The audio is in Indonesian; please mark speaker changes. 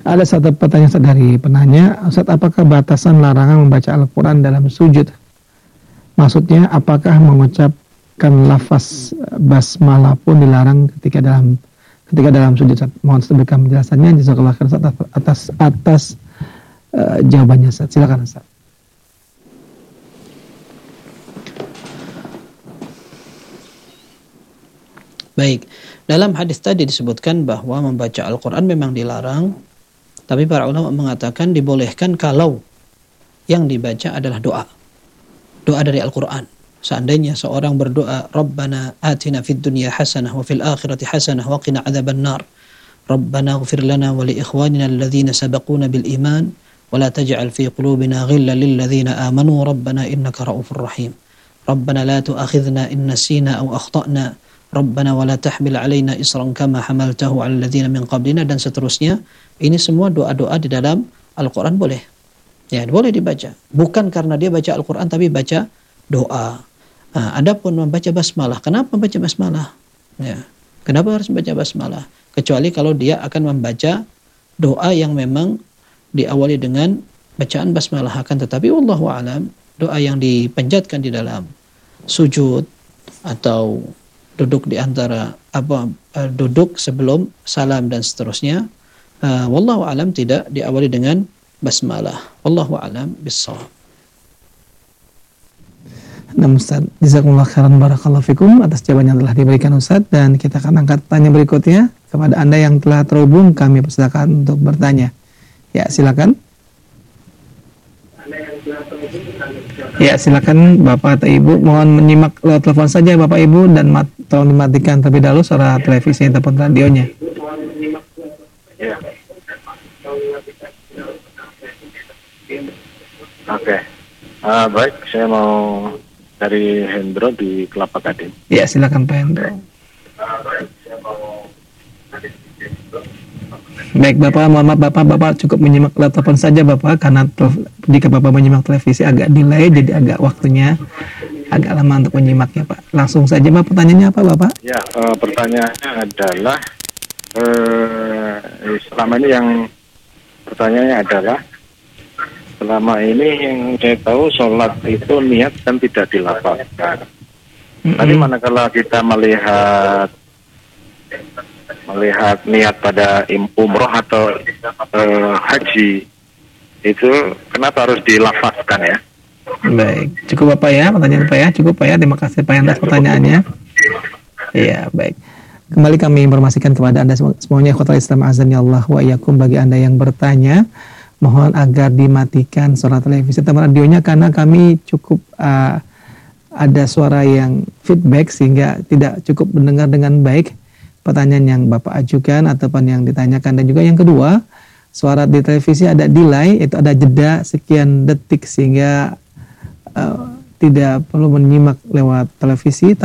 Speaker 1: Ada satu pertanyaan Ustaz dari penanya, Ustaz, apakah batasan larangan membaca Al-Quran dalam sujud? Maksudnya, apakah mengucapkan lafaz basmalah pun dilarang ketika dalam sujud? Ustaz, mohon berikan penjelasannya. Jazakallah khairan Ustaz atas jawabannya Ustaz. Silakan Ustaz.
Speaker 2: Baik, dalam hadis tadi disebutkan bahwa membaca Al-Quran memang dilarang, tapi para ulama mengatakan dibolehkan kalau yang dibaca adalah doa dari Al-Quran. Seandainya seorang berdoa, Rabbana atina fid dunya hasanah wa fil akhirati hasanah wa qina adzaban nar, Rabbana ighfir lana wa li ikhwanina alladhina sabaquna bil iman wa la taj'al fi qulubina ghillan lil ladzina amanu rabbana innaka ra'ufur rahim, Rabbana la tu'akhidhna in nasina aw akhtana, Rabbana wa la tahmil alaina isran kama hamaltahu 'alal ladzina min qablina, dan seterusnya. Ini semua doa-doa di dalam Al-Quran boleh. Ya, boleh dibaca. Bukan karena dia baca Al-Quran tapi baca doa. Nah, adapun membaca basmalah, kenapa membaca basmalah? Ya, kenapa harus membaca basmalah? Kecuali kalau dia akan membaca doa yang memang diawali dengan bacaan basmalah. Akan tetapi wallahu a'lam, doa yang dipanjatkan di dalam sujud atau duduk di antara duduk sebelum salam dan seterusnya, wallahu alam tidak diawali dengan basmalah. Wallahu alam bissawab.
Speaker 1: Nah Ustaz, jazakumullah khairan barakallahu fikum atas jawaban yang telah diberikan Ustaz, dan kita akan angkat tanya berikutnya kepada Anda yang telah terhubung. Kami persilakan untuk bertanya. Ya, silakan. Ya, silakan Bapak atau Ibu, mohon menyimak lewat telepon saja Bapak Ibu, dan tolong dimatikan terlebih dahulu suara televisi ataupun radionya.
Speaker 3: Oke. Baik, saya mau dari Hendro di Kelapa Gading.
Speaker 1: Ya, silakan Pak Hendro. Baik Bapak, mohon maaf Bapak cukup menyimak lewat telepon saja Bapak, karena jika Bapak menyimak televisi agak delay, jadi agak waktunya agak lama untuk menyimaknya Pak. Langsung saja Pak, pertanyaannya apa Bapak?
Speaker 3: Ya, pertanyaannya adalah selama ini yang saya tahu sholat itu niat kan tidak dilafazkan. Tapi manakala kita melihat niat pada umroh atau haji, itu kenapa harus dilafazkan ya?
Speaker 1: Baik, cukup Bapak ya pertanyaan Pak ya, cukup Pak ya, terima kasih Pak atas pertanyaannya. Iya, baik. Kembali kami informasikan kepada Anda semuanya, ikhwatal Islam azani Allah wa iyyakum, bagi Anda yang bertanya, mohon agar dimatikan suara televisi atau radionya, karena kami cukup ada suara yang feedback sehingga tidak cukup mendengar dengan baik pertanyaan yang Bapak ajukan ataupun yang ditanyakan. Dan juga yang kedua, suara di televisi ada delay, itu ada jeda sekian detik sehingga tidak perlu menyimak lewat televisi.